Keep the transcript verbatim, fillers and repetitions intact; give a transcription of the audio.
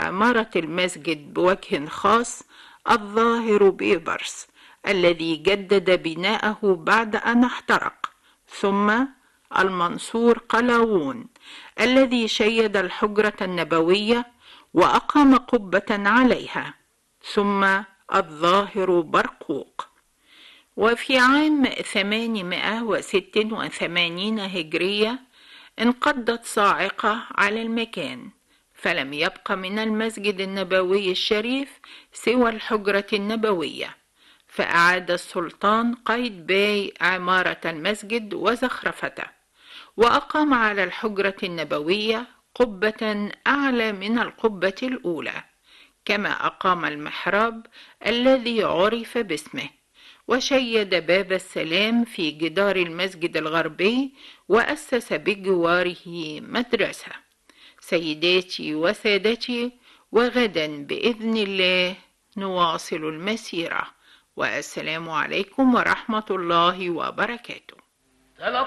عمارة المسجد بوجه خاص الظاهر بيبرس الذي جدد بناءه بعد أن احترق، ثم المنصور قلاوون الذي شيد الحجرة النبوية وأقام قبة عليها، ثم الظاهر برقوق. وفي عام ثمانمائة وستة وثمانين هجرية انقضت صاعقة على المكان، فلم يبق من المسجد النبوي الشريف سوى الحجرة النبوية، فأعاد السلطان قايتباي عمارة المسجد وزخرفته، وأقام على الحجرة النبوية قبة أعلى من القبة الأولى، كما أقام المحراب الذي عرف باسمه، وشيد باب السلام في جدار المسجد الغربي، وأسس بجواره مدرسة. سيداتي وسادتي، وغدا بإذن الله نواصل المسيرة، والسلام عليكم ورحمة الله وبركاته.